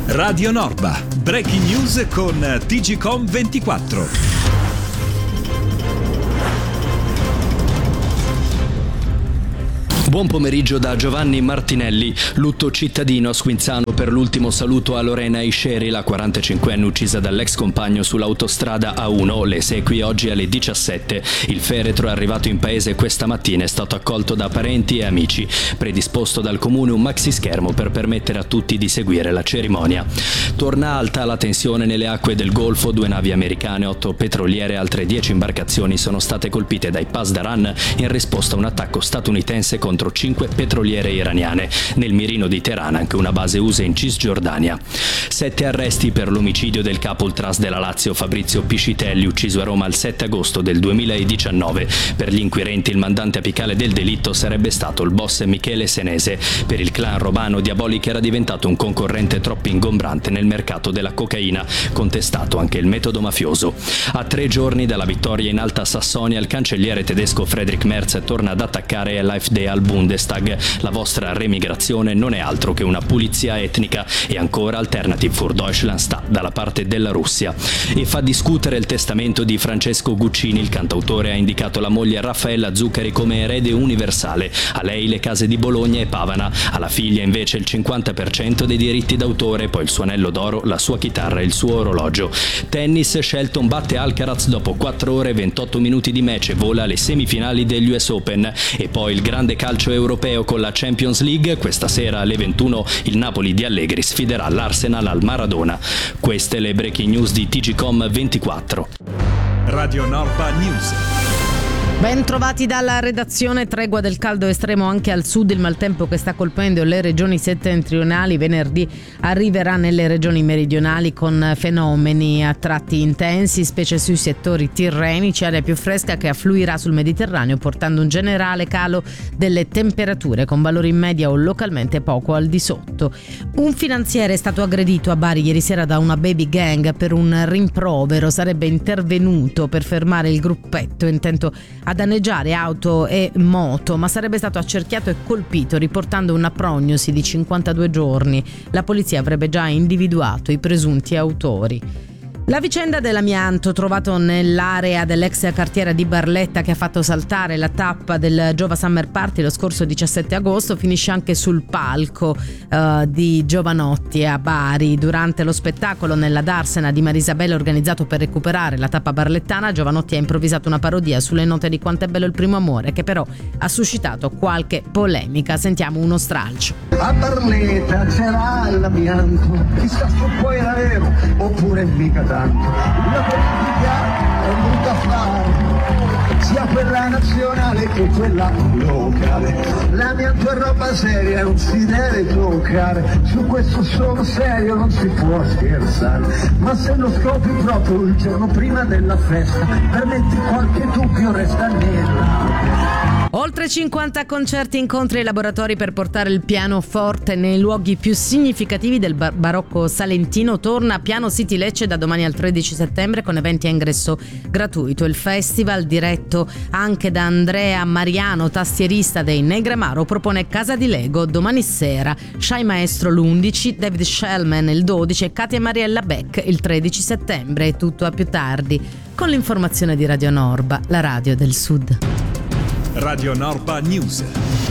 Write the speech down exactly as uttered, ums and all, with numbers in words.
Radio Norba, breaking news con T G Com ventiquattro. Buon pomeriggio da Giovanni Martinelli. Lutto cittadino a Squinzano per l'ultimo saluto a Lorena Isceri, la quarantacinquenne uccisa dall'ex compagno sull'autostrada A uno. Le esequie oggi alle diciassette. Il feretro è arrivato in paese questa mattina, è stato accolto da parenti e amici. Predisposto dal comune un maxi schermo per permettere a tutti di seguire la cerimonia. Torna alta la tensione nelle acque del Golfo. Due navi americane, otto petroliere e altre dieci imbarcazioni sono state colpite dai Pasdaran in risposta a un attacco statunitense contro cinque petroliere iraniane. Nel mirino di Teheran anche una base U S A in Cisgiordania. Sette arresti per l'omicidio del capo ultras della Lazio Fabrizio Piscitelli, ucciso a Roma il sette agosto del duemiladiciannove. Per gli inquirenti il mandante apicale del delitto sarebbe stato il boss Michele Senese. Per il clan romano Diabolic era diventato un concorrente troppo ingombrante nel mercato della cocaina, contestato anche il metodo mafioso. A tre giorni dalla vittoria in Alta Sassonia, il cancelliere tedesco Friedrich Merz torna ad attaccare l'AfD al Bundestag. La vostra remigrazione non è altro che una pulizia etnica, e ancora Alternative für Deutschland sta dalla parte della Russia. E fa discutere il testamento di Francesco Guccini. Il cantautore ha indicato la moglie Raffaella Zuccheri come erede universale, a lei le case di Bologna e Pavana, alla figlia invece il cinquanta per cento dei diritti d'autore, poi il suo anello d'oro, la sua chitarra e il suo orologio. Tennis, Shelton batte Alcaraz dopo quattro ore e ventotto minuti di match e vola alle semifinali degli U S Open. E poi il grande calcio europeo con la Champions League. Questa sera alle ventuno il Napoli di Allegri sfiderà l'Arsenal al Maradona. Queste le breaking news di T G Com ventiquattro. Radio Norba News. Ben trovati dalla redazione. Tregua del caldo estremo anche al sud. Il maltempo che sta colpendo le regioni settentrionali venerdì arriverà nelle regioni meridionali con fenomeni a tratti intensi, specie sui settori tirrenici, aria più fresca che affluirà sul Mediterraneo portando un generale calo delle temperature con valori in media o localmente poco al di sotto. Un finanziere è stato aggredito a Bari ieri sera da una baby gang per un rimprovero. Sarebbe intervenuto per fermare il gruppetto intento a danneggiare auto e moto, ma sarebbe stato accerchiato e colpito, riportando una prognosi di cinquantadue giorni. La polizia avrebbe già individuato i presunti autori. La vicenda dell'amianto trovato nell'area dell'ex cartiera di Barletta, che ha fatto saltare la tappa del Giova Summer Party lo scorso diciassette agosto, finisce anche sul palco uh, di Giovanotti a Bari. Durante lo spettacolo nella Darsena di Marisabella organizzato per recuperare la tappa barlettana, Giovanotti ha improvvisato una parodia sulle note di Quanto è bello il primo amore, che però ha suscitato qualche polemica. Sentiamo uno stralcio. A Barletta c'era l'amianto, chissà se poi era vero oppure mica tanto. La politica è brutta affare, sia quella nazionale che quella locale. L'amianto è roba seria, non si deve toccare, su questo sono serio, non si può scherzare. Ma se lo scopri proprio il giorno prima della festa, permetti qualche dubbio resta nella. Oltre cinquanta concerti, incontri e laboratori per portare il pianoforte nei luoghi più significativi del bar- barocco salentino. Torna Piano City Lecce da domani al tredici settembre con eventi a ingresso gratuito. Il festival, diretto anche da Andrea Mariano, tastierista dei Negramaro, propone Casa di Lego domani sera, Shy Maestro l'undici, David Shellman il dodici e Katia Mariella Beck il tredici settembre. E tutto a più tardi con l'informazione di Radio Norba, la radio del Sud. Radio Norba News.